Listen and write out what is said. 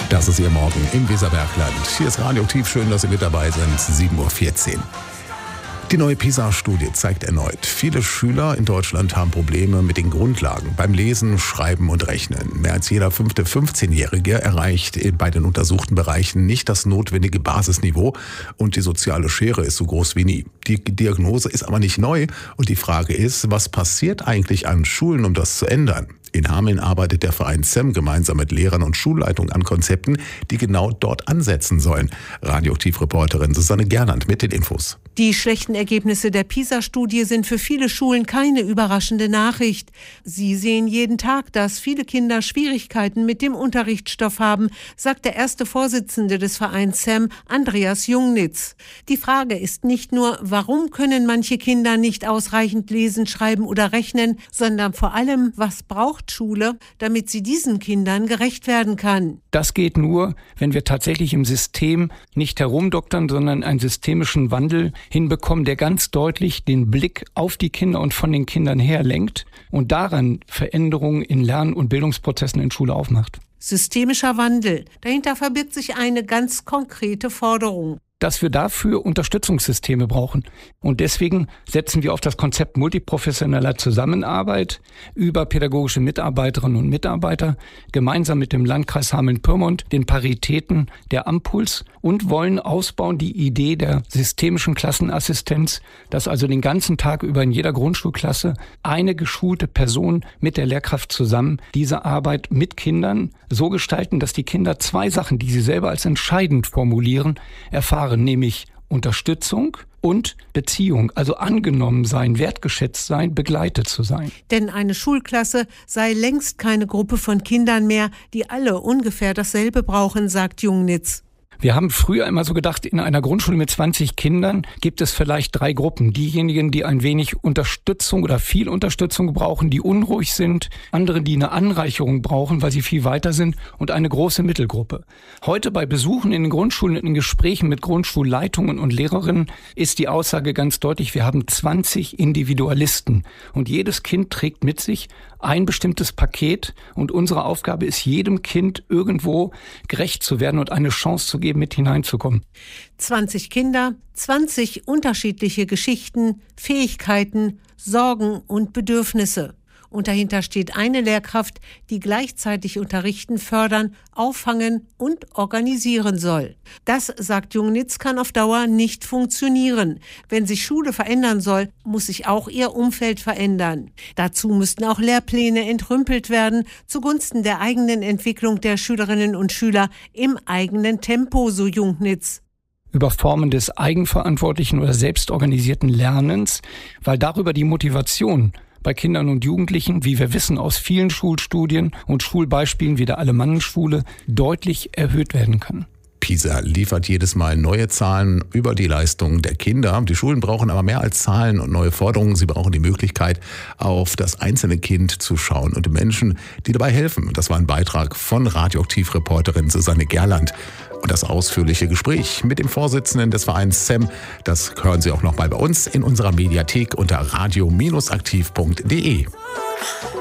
Das ist Ihr Morgen im Weserbergland. Hier ist Radioaktiv. Schön, dass Sie mit dabei sind. 7.14 Uhr. Die neue PISA-Studie zeigt erneut, viele Schüler in Deutschland haben Probleme mit den Grundlagen beim Lesen, Schreiben und Rechnen. Mehr als jeder fünfte 15-Jährige erreicht bei den untersuchten Bereichen nicht das notwendige Basisniveau und die soziale Schere ist so groß wie nie. Die Diagnose ist aber nicht neu und die Frage ist, was passiert eigentlich an Schulen, um das zu ändern? In Hameln arbeitet der Verein SEM gemeinsam mit Lehrern und Schulleitungen an Konzepten, die genau dort ansetzen sollen. Radioaktiv-Reporterin Susanne Gerland mit den Infos. Die schlechten Ergebnisse der PISA-Studie sind für viele Schulen keine überraschende Nachricht. Sie sehen jeden Tag, dass viele Kinder Schwierigkeiten mit dem Unterrichtsstoff haben, sagt der erste Vorsitzende des Vereins SEM, Andreas Jungnitz. Die Frage ist nicht nur, warum können manche Kinder nicht ausreichend lesen, schreiben oder rechnen, sondern vor allem, was braucht Schule, damit sie diesen Kindern gerecht werden kann. Das geht nur, wenn wir tatsächlich im System nicht herumdoktern, sondern einen systemischen Wandel hinbekommen, der ganz deutlich den Blick auf die Kinder und von den Kindern her lenkt und daran Veränderungen in Lern- und Bildungsprozessen in Schule aufmacht. Systemischer Wandel. Dahinter verbirgt sich eine ganz konkrete Forderung. Dass wir dafür Unterstützungssysteme brauchen. Und deswegen setzen wir auf das Konzept multiprofessioneller Zusammenarbeit über pädagogische Mitarbeiterinnen und Mitarbeiter, gemeinsam mit dem Landkreis Hameln-Pyrmont, den Paritäten der Ampuls und wollen ausbauen die Idee der systemischen Klassenassistenz, dass also den ganzen Tag über in jeder Grundschulklasse eine geschulte Person mit der Lehrkraft zusammen diese Arbeit mit Kindern so gestalten, dass die Kinder zwei Sachen, die sie selber als entscheidend formulieren, erfahren, nämlich Unterstützung und Beziehung, also angenommen sein, wertgeschätzt sein, begleitet zu sein. Denn eine Schulklasse sei längst keine Gruppe von Kindern mehr, die alle ungefähr dasselbe brauchen, sagt Jungnitz. Wir haben früher immer so gedacht, in einer Grundschule mit 20 Kindern gibt es vielleicht 3 Gruppen. Diejenigen, die ein wenig Unterstützung oder viel Unterstützung brauchen, die unruhig sind. Andere, die eine Anreicherung brauchen, weil sie viel weiter sind. Und eine große Mittelgruppe. Heute bei Besuchen in den Grundschulen, in Gesprächen mit Grundschulleitungen und Lehrerinnen ist die Aussage ganz deutlich, wir haben 20 Individualisten. Und jedes Kind trägt mit sich ein bestimmtes Paket. Und unsere Aufgabe ist, jedem Kind irgendwo gerecht zu werden und eine Chance zu geben, mit hineinzukommen. 20 Kinder, 20 unterschiedliche Geschichten, Fähigkeiten, Sorgen und Bedürfnisse. Und dahinter steht eine Lehrkraft, die gleichzeitig unterrichten, fördern, auffangen und organisieren soll. Das, sagt Jungnitz, kann auf Dauer nicht funktionieren. Wenn sich Schule verändern soll, muss sich auch ihr Umfeld verändern. Dazu müssten auch Lehrpläne entrümpelt werden, zugunsten der eigenen Entwicklung der Schülerinnen und Schüler im eigenen Tempo, so Jungnitz. Über Formen des eigenverantwortlichen oder selbstorganisierten Lernens, weil darüber die Motivation bei Kindern und Jugendlichen, wie wir wissen aus vielen Schulstudien und Schulbeispielen wie der Alemannenschule, deutlich erhöht werden kann. PISA liefert jedes Mal neue Zahlen über die Leistungen der Kinder. Die Schulen brauchen aber mehr als Zahlen und neue Forderungen. Sie brauchen die Möglichkeit, auf das einzelne Kind zu schauen und Menschen, die dabei helfen. Das war ein Beitrag von Radioaktiv-Reporterin Susanne Gerland. Und das ausführliche Gespräch mit dem Vorsitzenden des Vereins SEM, das hören Sie auch noch mal bei uns in unserer Mediathek unter radio-aktiv.de.